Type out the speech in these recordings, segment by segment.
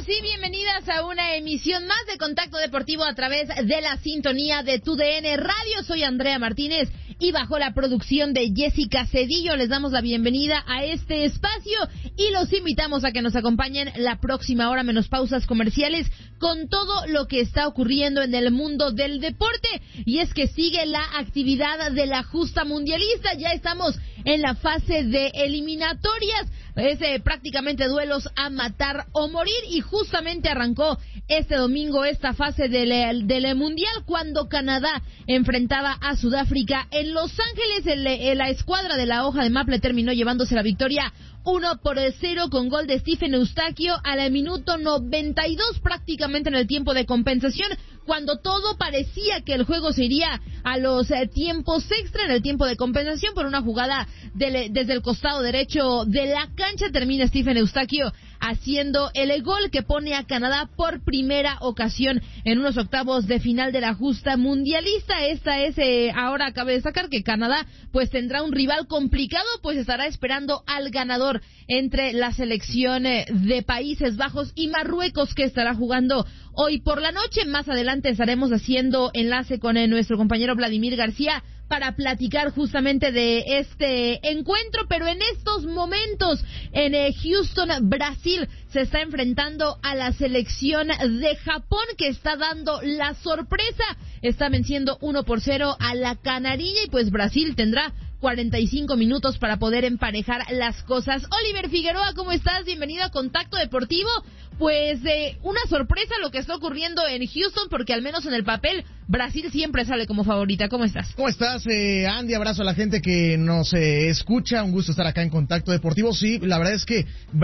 sí, bienvenidas a una emisión más de Contacto Deportivo a través de la sintonía de TUDN Radio. Soy Andrea Martínez y bajo la producción de Jessica Cedillo les damos la bienvenida a este espacio y los invitamos a que nos acompañen la próxima hora menos pausas comerciales con todo lo que está ocurriendo en el mundo del deporte. Y es que sigue la actividad de la justa mundialista, ya estamos en la fase de eliminatorias. Es prácticamente duelos a matar o morir y justamente arrancó este domingo esta fase del Mundial cuando Canadá enfrentaba a Sudáfrica en Los Ángeles. La escuadra de la hoja de Maple terminó llevándose la victoria 1-0 con gol de Stephen Eustaquio al minuto 92, prácticamente en el tiempo de compensación, cuando todo parecía que el juego se iría a los tiempos extra. En el tiempo de compensación, por una jugada desde el costado derecho de la cancha, termina Stephen Eustaquio haciendo el gol que pone a Canadá por primera ocasión en unos octavos de final de la justa mundialista. Esta es, ahora cabe destacar que Canadá pues tendrá un rival complicado, pues estará esperando al ganador entre la selección de Países Bajos y Marruecos, que estará jugando hoy por la noche. Más adelante estaremos haciendo enlace con nuestro compañero Vladimir García para platicar justamente de este encuentro, pero en estos momentos en Houston, Brasil, se está enfrentando a la selección de Japón, que está dando la sorpresa, está venciendo 1-0 a la Canarilla, y pues Brasil tendrá 45 minutos para poder emparejar las cosas. Oliver Figueroa, ¿cómo estás? Bienvenido a Contacto Deportivo. Pues una sorpresa lo que está ocurriendo en Houston, porque al menos en el papel Brasil siempre sale como favorita. ¿Cómo estás? ¿Cómo estás, Andy? Abrazo a la gente que nos escucha. Un gusto estar acá en Contacto Deportivo. Sí, la verdad es que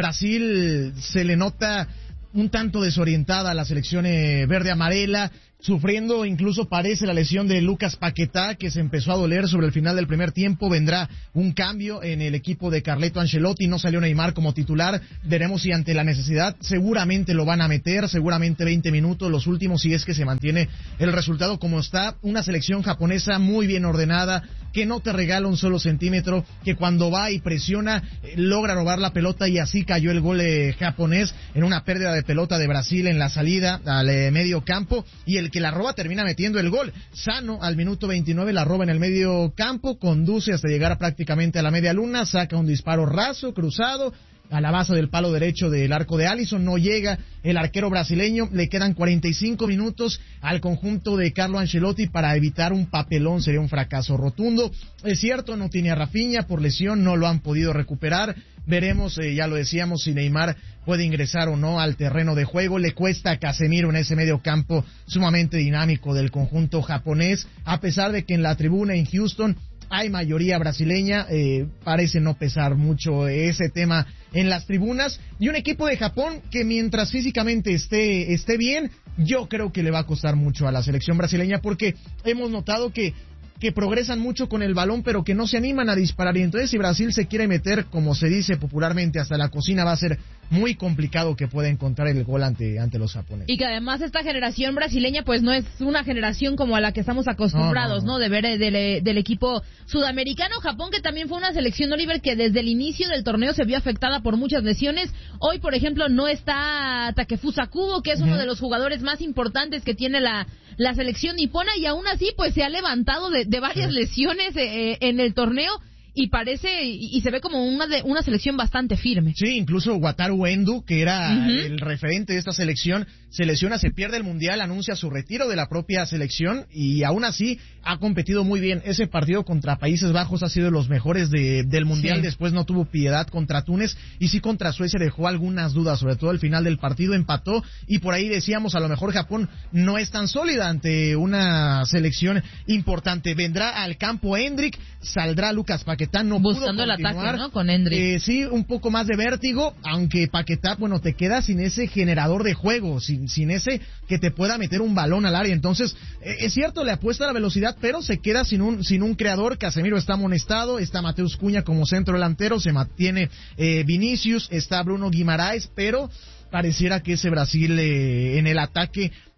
Brasil se le nota un tanto desorientada a la selección verde-amarela, sufriendo incluso parece la lesión de Lucas Paquetá, que se empezó a doler sobre el final del primer tiempo. Vendrá un cambio en el equipo de Carleto Ancelotti, no salió Neymar como titular, veremos si ante la necesidad seguramente lo van a meter, seguramente 20 minutos los últimos, si es que se mantiene el resultado como está. Una selección japonesa muy bien ordenada, que no te regala un solo centímetro, que cuando va y presiona logra robar la pelota, y así cayó el gol japonés en una pérdida de pelota de Brasil en la salida al medio campo, y el que la roba termina metiendo el gol. Sano al minuto 29 la roba en el medio campo, conduce hasta llegar prácticamente a la media luna, saca un disparo raso, cruzado, a la base del palo derecho del arco de Alisson, no llega el arquero brasileño. Le quedan 45 minutos al conjunto de Carlo Ancelotti para evitar un papelón, sería un fracaso rotundo. Es cierto, no tiene a Rafinha por lesión, no lo han podido recuperar. Veremos, ya lo decíamos, si Neymar puede ingresar o no al terreno de juego. Le cuesta a Casemiro en ese medio campo sumamente dinámico del conjunto japonés, a pesar de que en la tribuna en Houston hay mayoría brasileña, parece no pesar mucho ese tema en las tribunas, y un equipo de Japón que mientras físicamente esté bien, yo creo que le va a costar mucho a la selección brasileña, porque hemos notado que progresan mucho con el balón, pero que no se animan a disparar, y entonces si Brasil se quiere meter, como se dice popularmente, hasta la cocina, va a ser muy complicado que pueda encontrar el gol ante los japoneses. Y que además esta generación brasileña pues no es una generación como a la que estamos acostumbrados, no de ver del equipo sudamericano. Japón, que también fue una selección, Oliver, que desde el inicio del torneo se vio afectada por muchas lesiones. Hoy, por ejemplo, no está Takefusa Kubo, que es uno de los jugadores más importantes que tiene la selección nipona, y aún así pues se ha levantado de varias lesiones en el torneo, y parece y se ve como una selección bastante firme. Sí, incluso Wataru Endo, que era el referente de esta selección, se lesiona, se pierde el Mundial, anuncia su retiro de la propia selección, y aún así ha competido muy bien. Ese partido contra Países Bajos ha sido de los mejores del Mundial. Sí. Después no tuvo piedad contra Túnez, y sí contra Suecia dejó algunas dudas, sobre todo al final del partido empató, y por ahí decíamos, a lo mejor Japón no es tan sólida ante una selección importante. Vendrá al campo Endrick, saldrá Lucas Paquetá, no buscando pudo el ataque, ¿no? Con Endrick. Sí, un poco más de vértigo, aunque Paquetá, bueno, te queda sin ese generador de juego, sin ese que te pueda meter un balón al área. Entonces, es cierto, le apuesta a la velocidad, pero se queda sin un creador. Casemiro está amonestado, está Mateus Cunha como centro delantero, se mantiene Vinicius, está Bruno Guimaraes, pero pareciera que ese Brasil en el ataque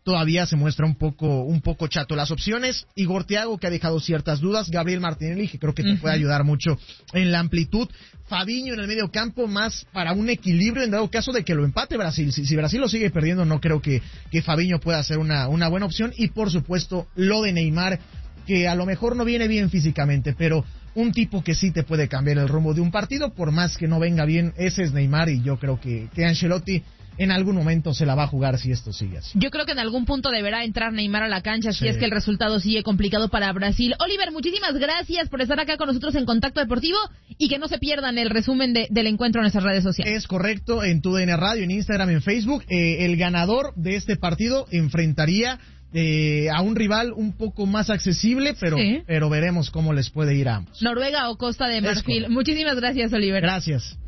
todavía se muestra un poco chato. Las opciones, Igor Thiago, que ha dejado ciertas dudas, Gabriel Martinelli, que creo que te puede ayudar mucho en la amplitud, Fabinho en el medio campo, más para un equilibrio en dado caso de que lo empate Brasil. Si Brasil lo sigue perdiendo, no creo que Fabinho pueda ser una buena opción, y por supuesto lo de Neymar, que a lo mejor no viene bien físicamente, pero un tipo que sí te puede cambiar el rumbo de un partido, por más que no venga bien, ese es Neymar, y yo creo que Ancelotti en algún momento se la va a jugar si esto sigue así. Yo creo que en algún punto deberá entrar Neymar a la cancha si es que el resultado sigue complicado para Brasil. Oliver, muchísimas gracias por estar acá con nosotros en Contacto Deportivo, y que no se pierdan el resumen del encuentro en nuestras redes sociales. Es correcto, en TUDN Radio, en Instagram, en Facebook. El ganador de este partido enfrentaría a un rival un poco más accesible, pero veremos cómo les puede ir a ambos. Noruega o Costa de Marfil. Muchísimas gracias, Oliver. Gracias.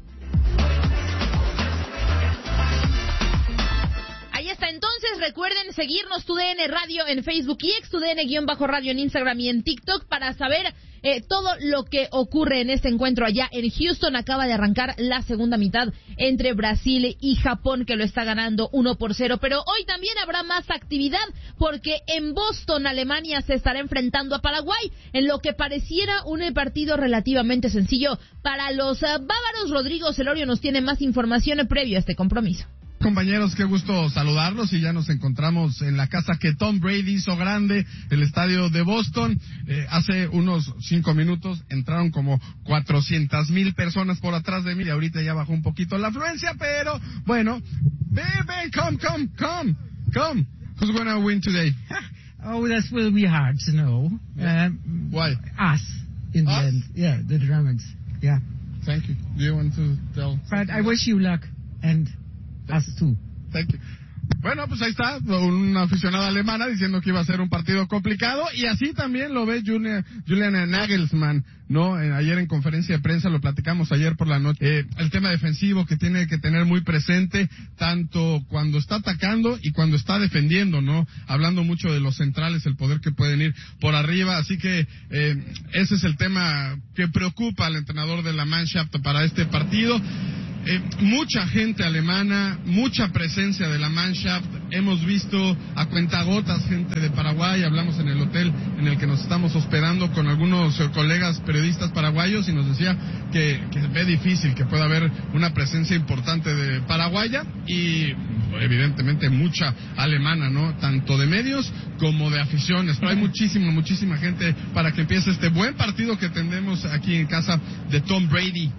Entonces recuerden seguirnos TUDN Radio en Facebook y TUDN-radio en Instagram y en TikTok para saber todo lo que ocurre en este encuentro allá en Houston. Acaba de arrancar la segunda mitad entre Brasil y Japón, que lo está ganando 1-0, pero hoy también habrá más actividad porque en Boston, Alemania, se estará enfrentando a Paraguay en lo que pareciera un partido relativamente sencillo para los bávaros. Rodrigo Celorio nos tiene más información previo a este compromiso. Compañeros, qué gusto saludarlos, y ya nos encontramos en la casa que Tom Brady hizo grande, el estadio de Boston. Hace unos 5 minutos entraron como 400,000 personas por atrás de mí, y ahorita ya bajó un poquito la afluencia, pero bueno, ven, come. Who's gonna win today? Oh, that will be hard to know. Why? Us, in the end. Yeah, the Germans. Yeah. Thank you. Do you want to tell? But I wish you luck, and us too. Thank you. Bueno, pues ahí está, una aficionada alemana diciendo que iba a ser un partido complicado, y así también lo ve Julian Nagelsmann, ¿no? Ayer en conferencia de prensa, lo platicamos ayer por la noche, el tema defensivo que tiene que tener muy presente, tanto cuando está atacando y cuando está defendiendo, ¿no? Hablando mucho de los centrales, el poder que pueden ir por arriba, así que ese es el tema que preocupa al entrenador de la Mannschaft para este partido. Mucha gente alemana, mucha presencia de la Mannschaft. Hemos visto a cuentagotas gente de Paraguay. Hablamos en el hotel en el que nos estamos hospedando con algunos colegas periodistas paraguayos, y nos decía que ve difícil que pueda haber una presencia importante de paraguaya, y evidentemente mucha alemana, ¿no? Tanto de medios como de aficiones. Pero hay muchísima gente para que empiece este buen partido que tendremos aquí en casa de Tom Brady.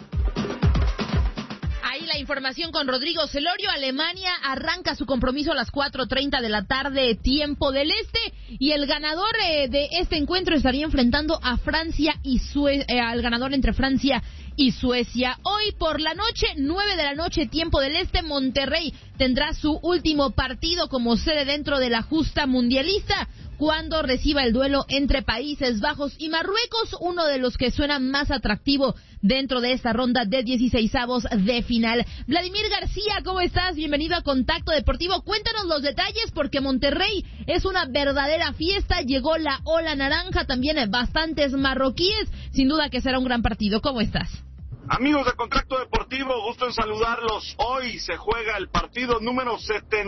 La información con Rodrigo Celorio. Alemania arranca su compromiso a las 4:30 de la tarde, tiempo del este, y el ganador de este encuentro estaría enfrentando a Francia y al ganador entre Francia y Suecia. Hoy por la noche, 9 de la noche, tiempo del este, Monterrey tendrá su último partido como sede dentro de la justa mundialista, cuando reciba el duelo entre Países Bajos y Marruecos, uno de los que suena más atractivo dentro de esta ronda de 16avos de final. Vladimir García, ¿cómo estás? Bienvenido a Contacto Deportivo. Cuéntanos los detalles, porque Monterrey es una verdadera fiesta. Llegó la ola naranja, también bastantes marroquíes. Sin duda que será un gran partido. ¿Cómo estás? Amigos de Contacto Deportivo, gusto en saludarlos. Hoy se juega el partido número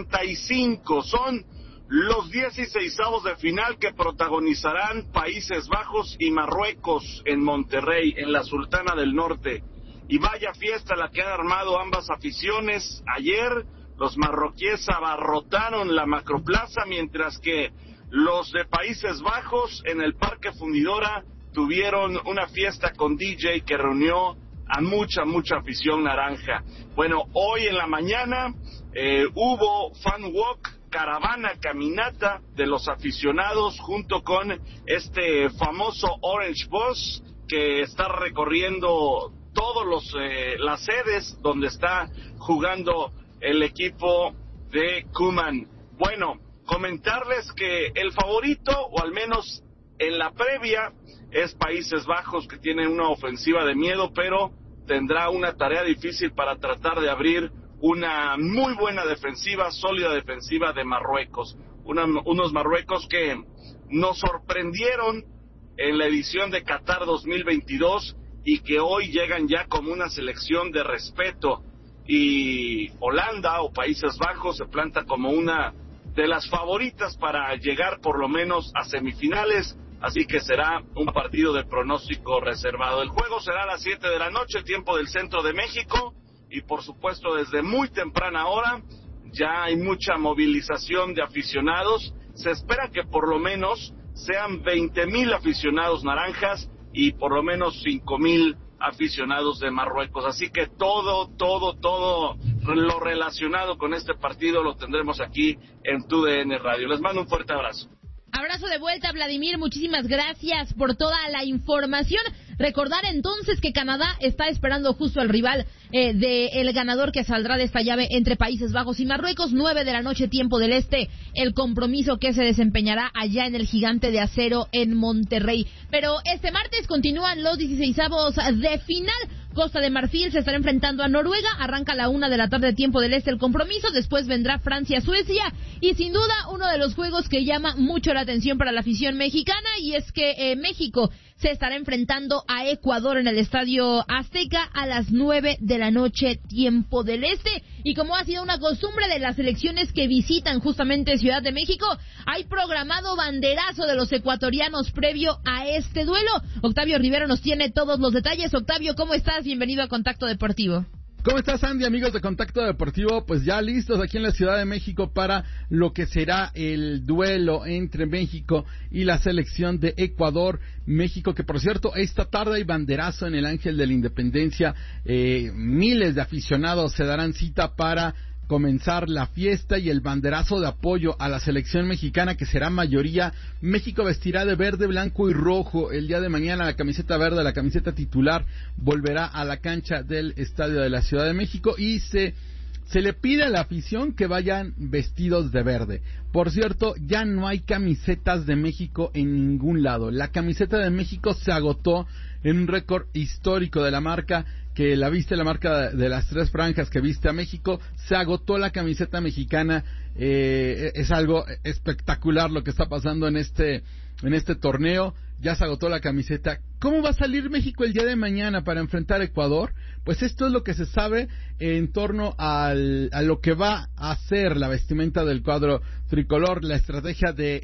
75. Son los 16avos de final que protagonizarán Países Bajos y Marruecos en Monterrey, en la Sultana del Norte. Y vaya fiesta la que han armado ambas aficiones. Ayer los marroquíes abarrotaron la Macroplaza, mientras que los de Países Bajos en el Parque Fundidora tuvieron una fiesta con DJ que reunió a mucha afición naranja. Bueno, hoy en la mañana hubo fan walk, caravana, caminata de los aficionados junto con este famoso Orange Bus que está recorriendo todos las sedes donde está jugando el equipo de Koeman. Bueno, comentarles que el favorito, o al menos en la previa, es Países Bajos, que tiene una ofensiva de miedo, pero tendrá una tarea difícil para tratar de abrir una muy buena defensiva, sólida defensiva de Marruecos. Unos Marruecos que nos sorprendieron en la edición de Qatar 2022 y que hoy llegan ya como una selección de respeto. Y Holanda o Países Bajos se planta como una de las favoritas para llegar por lo menos a semifinales, así que será un partido de pronóstico reservado. El juego será a las 7 de la noche, tiempo del centro de México, y por supuesto desde muy temprana hora ya hay mucha movilización de aficionados. Se espera que por lo menos sean 20,000 aficionados naranjas y por lo menos 5,000 aficionados de Marruecos. Así que todo lo relacionado con este partido lo tendremos aquí en TUDN Radio. Les mando un fuerte abrazo. Abrazo de vuelta, Vladimir. Muchísimas gracias por toda la información. Recordar entonces que Canadá está esperando justo al rival del ganador que saldrá de esta llave entre Países Bajos y Marruecos. 9 de la noche, tiempo del este, el compromiso que se desempeñará allá en el Gigante de Acero en Monterrey. Pero este martes continúan los 16avos de final. Costa de Marfil se estará enfrentando a Noruega. Arranca a la 1 de la tarde, tiempo del este, el compromiso. Después vendrá Francia-Suecia. Y sin duda, uno de los juegos que llama mucho la atención para la afición mexicana, y es que México se estará enfrentando a Ecuador en el Estadio Azteca a las 9 de la noche, tiempo del este. Y como ha sido una costumbre de las selecciones que visitan justamente Ciudad de México, hay programado banderazo de los ecuatorianos previo a este duelo. Octavio Rivero nos tiene todos los detalles. Octavio, ¿cómo estás? Bienvenido a Contacto Deportivo. ¿Cómo estás, Andy, amigos de Contacto Deportivo? Pues ya listos aquí en la Ciudad de México para lo que será el duelo entre México y la selección de Ecuador. México, que por cierto, esta tarde hay banderazo en el Ángel de la Independencia. Miles de aficionados se darán cita para comenzar la fiesta y el banderazo de apoyo a la selección mexicana, que será mayoría. México vestirá de verde, blanco y rojo el día de mañana. La camiseta verde, la camiseta titular, volverá a la cancha del Estadio de la Ciudad de México y se le pide a la afición que vayan vestidos de verde. Por cierto, ya no hay camisetas de México en ningún lado. La camiseta de México se agotó en un récord histórico de la marca que la viste, la marca de las 3 franjas que viste a México. Se agotó la camiseta mexicana. Es algo espectacular lo que está pasando en este torneo. Ya se agotó la camiseta. ¿Cómo va a salir México el día de mañana para enfrentar a Ecuador? Pues esto es lo que se sabe en torno a lo que va a ser la vestimenta del cuadro tricolor, la estrategia de